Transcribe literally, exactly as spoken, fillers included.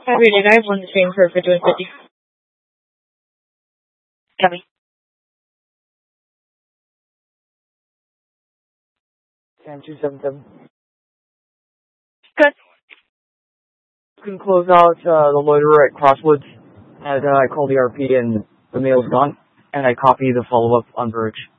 Reading, I have one stream for for doing fifty. Copy. ten two seven seven. Good. You can close out uh, the loiterer at Crosswoods, and uh, I call the R P and the mail's gone, and I copy the follow-up on Verge.